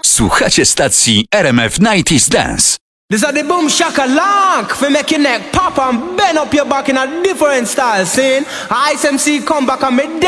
Słuchacie stacji RMF 90s Dance. This is the boom shaka lock for make your neck pop and bend up your back in a different style. Scene, Ice MC come back and me